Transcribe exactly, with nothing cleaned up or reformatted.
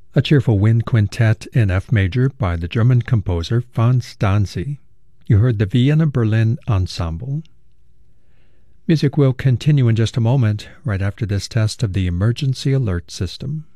A cheerful wind quintet in F major by the German composer Franz Danzy. You heard the Vienna Berlin Ensemble. Music will continue in just a moment, right after this test of the emergency alert system.